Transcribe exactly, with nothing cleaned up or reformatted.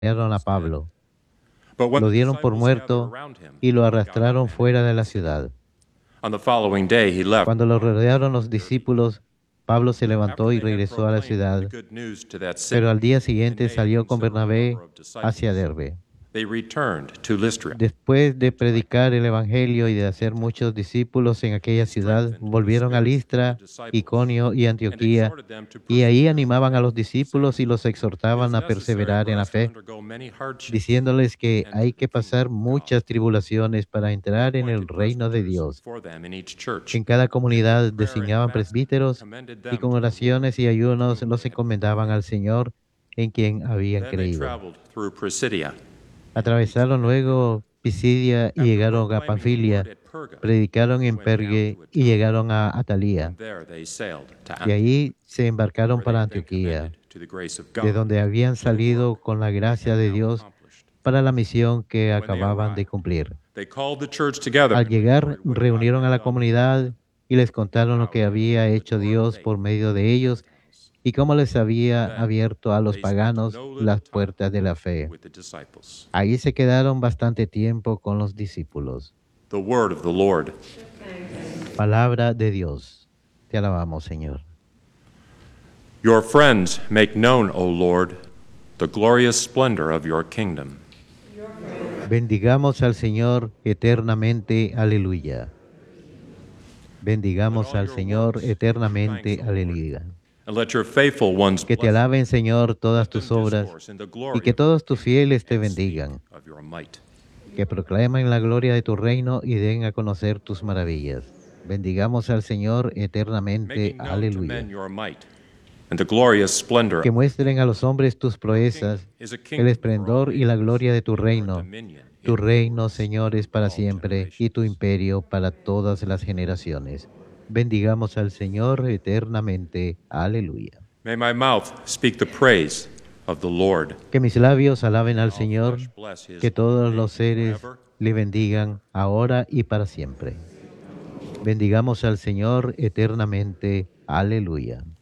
a Pablo, But when lo the dieron por disciples gathered muerto around him, y lo he got up arrastraron and fuera de entered la the city. ciudad. On the following day he left Cuando lo on his rodearon way los to Derbe. discípulos, Pablo se After levantó y they had regresó a la proclaimed the ciudad, good news to that city pero al día and siguiente made a salió con considerable Bernabé number of hacia disciples, Derbe. they returned to Lystra. Después de predicar el Evangelio y de hacer muchos discípulos en aquella ciudad, volvieron a Listra, Iconio y Antioquía, y ahí animaban a los discípulos y los exhortaban a perseverar en la fe, diciéndoles que hay que pasar muchas tribulaciones para entrar en el reino de Dios. En cada comunidad designaban presbíteros y con oraciones y ayunos los encomendaban al Señor en quien habían Then they creído. traveled through Pisidia. Atravesaron luego Pisidia y llegaron a Panfilia, predicaron en Pergue y llegaron a Atalía, From there they sailed to y Antioch, allí se embarcaron where they para had been Antioquía, commended to the grace of de God donde habían for the salido work con la they gracia had de now Dios accomplished. para la misión que When they acababan de arrived, cumplir. they called the church together Al and llegar, reported what God reunieron a had la done comunidad y les contaron lo que había hecho Dios por medio de ellos y cómo les había Then abierto a los they spent paganos no little las time puertas de la fe. with the disciples. Allí se quedaron bastante tiempo con los discípulos. The word of the Lord. Palabra de Dios. Te alabamos, Señor. Your friends make known, O Lord, the glorious splendor of your kingdom. Bendigamos al Señor eternamente. Aleluya. Bendigamos al Señor eternamente. Aleluya. And let your faithful ones Que te bless alaben, Señor, todas them tus obras discourse in the y glory que of your todos tus fieles te and speak bendigan. of your might. Que proclamen la gloria de tu reino y den a conocer tus maravillas. Bendigamos al Señor eternamente. Making known to Aleluya. men your might and the glorious splendor Que of muestren a los hombres tus your proezas, kingdom is a el kingdom for all esplendor y la ages. gloria de tu Your reino. dominion Tu reino, endures Señor, es through para all siempre y tu generations. imperio para todas las generaciones. Bendigamos al Señor eternamente. Aleluya. May my mouth speak the praise of the Lord. Que mis labios alaben al All Señor, flesh bless his que todos holy los name seres forever. le bendigan ahora y para siempre. Bendigamos al Señor eternamente. Aleluya.